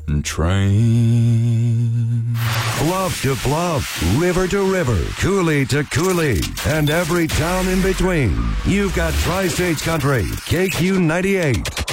train. Bluff to bluff, river to river, coulee to coulee, and every town in between. You've got Tri-States Country, KQ 98.